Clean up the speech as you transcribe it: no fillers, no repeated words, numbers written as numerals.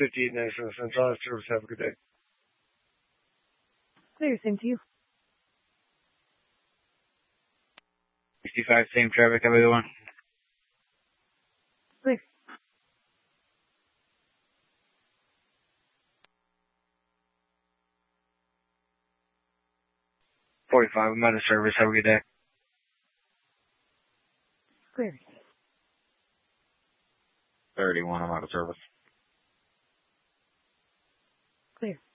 58 National Central Service. Have a good day. Clear, same to you. 65, same traffic. Have a good one. Clear. 45, I'm out of service. Have a good day. Clear. 31, I'm out of service. Clear.